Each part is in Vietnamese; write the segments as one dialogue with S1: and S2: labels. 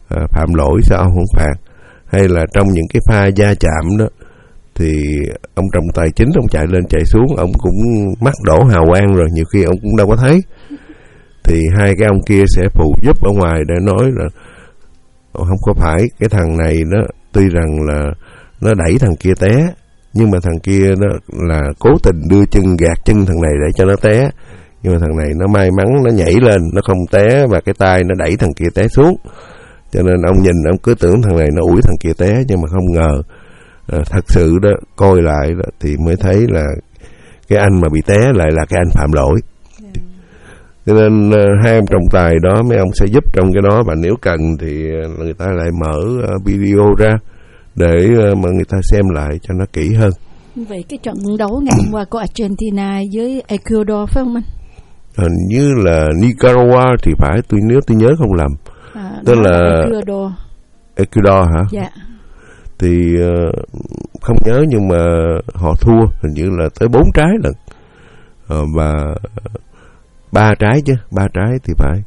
S1: phạm lỗi sao ông không phạt, hay là trong những cái pha va chạm đó thì ông trọng tài chính ông chạy lên chạy xuống, ông cũng mắt đổ hào quang rồi, nhiều khi ông cũng đâu có thấy, thì hai cái ông kia sẽ phụ giúp ở ngoài để nói là không có phải, cái thằng này nó tuy rằng là nó đẩy thằng kia té, nhưng mà thằng kia nó là cố tình đưa chân gạt chân thằng này để cho nó té, nhưng mà thằng này nó may mắn nó nhảy lên nó không té, và cái tay nó đẩy thằng kia té xuống, cho nên ông nhìn ông cứ tưởng thằng này nó ủi thằng kia té, nhưng mà không ngờ thật sự đó, coi lại đó, thì mới thấy là cái anh mà bị té lại là cái anh phạm lỗi. Cho nên hai ông trọng tài đó mấy ông sẽ giúp trong cái đó, và nếu cần thì người ta lại mở video ra để mà người ta xem lại cho nó kỹ hơn.
S2: Vậy cái trận đấu ngày hôm qua của Argentina với Ecuador phải không anh?
S1: Hình như là Nicaragua thì phải, nếu tôi nhớ không lầm. Tức là Ecuador hả? Dạ. Thì không nhớ, nhưng mà họ thua hình như là tới 4 trái lận, và 3 trái thì phải.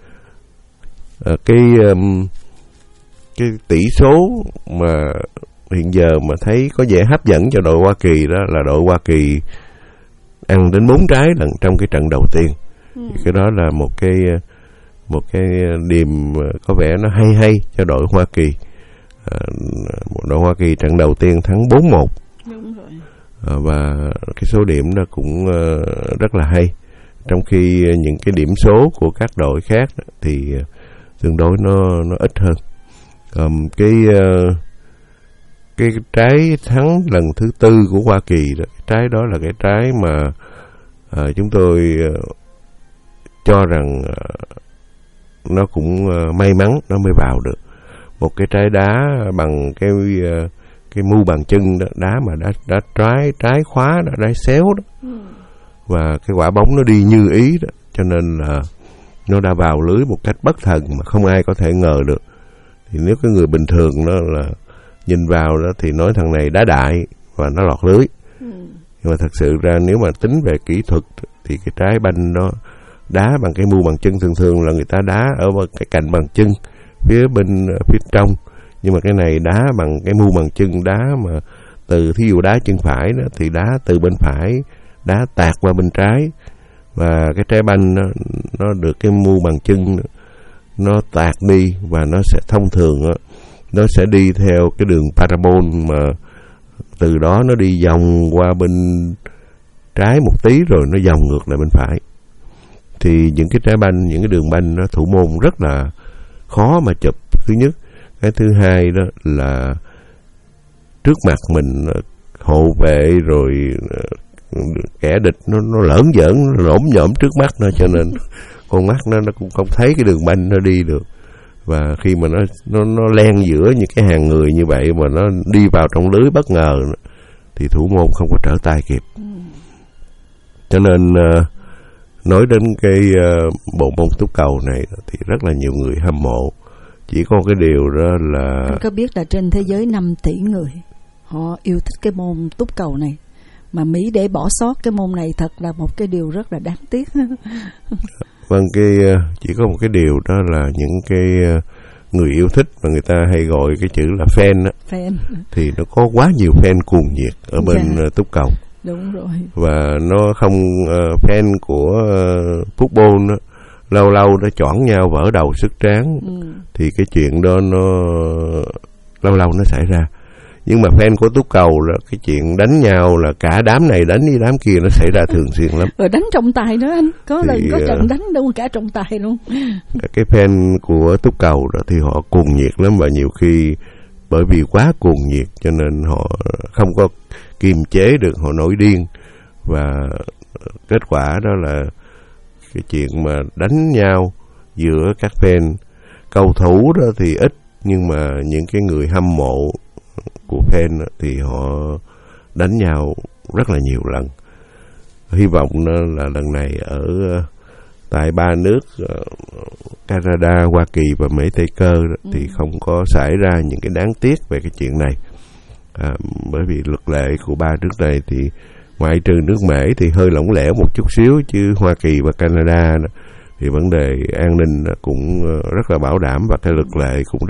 S1: Cái tỷ số mà hiện giờ mà thấy có vẻ hấp dẫn cho đội Hoa Kỳ đó là đội Hoa Kỳ ăn đến 4 trái lần trong cái trận đầu tiên. Cái đó là một cái điểm có vẻ nó hay cho đội Hoa Kỳ. Đội Hoa Kỳ trận đầu tiên thắng 4-1. Đúng rồi. Và cái số điểm nó cũng rất là hay, trong khi những cái điểm số của các đội khác thì tương đối nó ít hơn. Cái trái thắng lần thứ 4 của Hoa Kỳ đó, trái đó là cái trái mà chúng tôi cho rằng nó cũng may mắn nó mới vào được. Một cái trái đá bằng cái mu bàn chân đó, đá mà đã trái khóa đó, đá xéo đó, và cái quả bóng nó đi như ý đó, cho nên là nó đã vào lưới một cách bất thần mà không ai có thể ngờ được. Thì nếu cái người bình thường đó là nhìn vào đó thì nói thằng này đá đại và nó lọt lưới. Nhưng mà thật sự ra nếu mà tính về kỹ thuật thì cái trái banh đó đá bằng cái mu bàn chân, thường là người ta đá ở cái cạnh bàn chân phía trong, nhưng mà cái này đá bằng cái mu bàn chân, đá mà thí dụ đá chân phải đó, thì đá từ bên phải đá tạt qua bên trái, và cái trái banh nó được cái mu bàn chân nó tạt đi, và nó sẽ thông thường đó, nó sẽ đi theo cái đường parabol, mà từ đó nó đi vòng qua bên trái một tí rồi nó vòng ngược lại bên phải. Thì những cái trái banh, những cái đường banh nó thủ môn rất là khó mà chụp, thứ nhất. Cái thứ hai đó là trước mặt mình hộ vệ rồi kẻ địch nó lởn giỡn, nó lổm nhổm trước mắt nó, cho nên con mắt nó cũng không thấy cái đường banh nó đi được. Và khi mà nó len giữa những cái hàng người như vậy mà nó đi vào trong lưới bất ngờ thì thủ môn không có trở tay kịp. Cho nên nói đến cái bộ môn túc cầu này thì rất là nhiều người hâm mộ. Chỉ có cái điều đó là
S2: anh có biết là trên thế giới 5 tỷ người họ yêu thích cái môn túc cầu này, mà Mỹ để bỏ sót cái môn này thật là một cái điều rất là đáng tiếc.
S1: Vâng, chỉ có một cái điều đó là những cái người yêu thích mà người ta hay gọi cái chữ là fan đó, thì nó có quá nhiều fan cuồng nhiệt ở bên túc cầu.
S2: Đúng rồi.
S1: Và nó không fan của football đó, lâu lâu nó choảng nhau vỡ đầu sức tráng, thì cái chuyện đó nó lâu lâu nó xảy ra. Nhưng mà fan của túc cầu là cái chuyện đánh nhau là cả đám này đánh với đám kia nó xảy ra thường xuyên lắm.
S2: Rồi đánh trọng tài nữa anh, có lần có trận đánh đâu cả trọng tài luôn.
S1: Cái fan của túc cầu đó thì họ cuồng nhiệt lắm, và nhiều khi bởi vì quá cuồng nhiệt cho nên họ không có kiềm chế được, họ nổi điên. Và kết quả đó là cái chuyện mà đánh nhau giữa các fan. Cầu thủ đó thì ít, nhưng mà những cái người hâm mộ của fan thì họ đánh nhau rất là nhiều lần. Hy vọng là lần này ở tại ba nước Canada, Hoa Kỳ và Mỹ Tây Cơ thì không có xảy ra những cái đáng tiếc về cái chuyện này. Bởi vì luật lệ của ba nước này thì ngoại trừ nước Mỹ thì hơi lỏng lẻo một chút xíu, chứ Hoa Kỳ và Canada thì vấn đề an ninh cũng rất là bảo đảm, và cái luật lệ cũng